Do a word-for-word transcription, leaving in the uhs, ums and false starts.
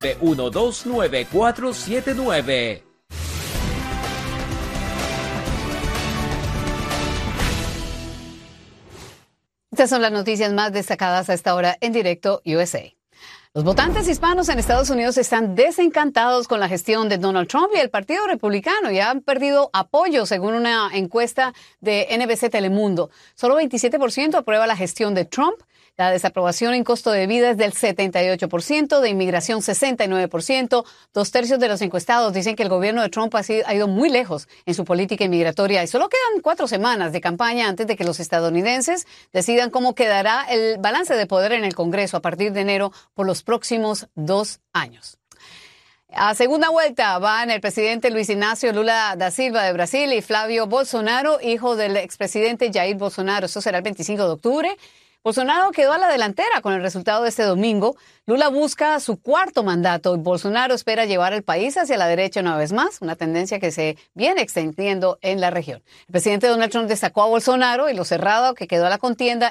nueve uno dos, nueve cuatro siete nueve. Estas son las noticias más destacadas a esta hora en Directo U S A. Los votantes hispanos en Estados Unidos están desencantados con la gestión de Donald Trump y el Partido Republicano y han perdido apoyo según una encuesta de N B C Telemundo. Solo veintisiete por ciento aprueba la gestión de Trump. La desaprobación en costo de vida es del setenta y ocho por ciento, de inmigración sesenta y nueve por ciento. Dos tercios de los encuestados dicen que el gobierno de Trump ha, sido, ha ido muy lejos en su política inmigratoria y solo quedan cuatro semanas de campaña antes de que los estadounidenses decidan cómo quedará el balance de poder en el Congreso a partir de enero por los próximos dos años. A segunda vuelta van el presidente Luis Ignacio Lula da Silva de Brasil y Flavio Bolsonaro, hijo del expresidente Jair Bolsonaro. Esto será el veinticinco de octubre. Bolsonaro quedó a la delantera con el resultado de este domingo. Lula busca su cuarto mandato y Bolsonaro espera llevar al país hacia la derecha una vez más, una tendencia que se viene extendiendo en la región. El presidente Donald Trump destacó a Bolsonaro y lo cerrado que quedó la contienda